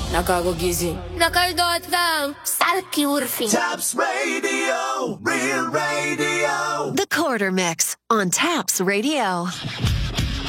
Nakagugising. Nakaldotang. Salki urfi. Taps Radio, Real Radio. The Quarter Mix on Taps Radio.